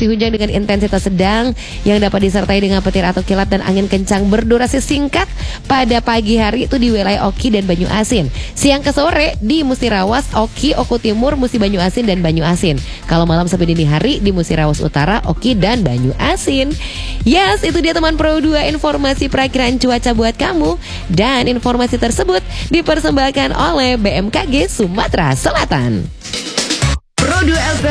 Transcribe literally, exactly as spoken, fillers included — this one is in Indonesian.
diprediksi hujan dengan intensitas sedang yang dapat disertai dengan petir atau kilat dan angin kencang berdurasi singkat pada pagi hari itu di wilayah Oki dan Banyu Asin. Siang ke sore di Musirawas, Oki, Oku Timur, Musi Banyu Asin dan Banyu Asin. Kalau malam sampai dini hari di Musirawas Utara, Oki dan Banyu Asin. Yes, itu dia teman Pro dua informasi perakiraan cuaca buat kamu. Dan informasi tersebut dipersembahkan oleh B M K G Sumatera Selatan. Pro dua L P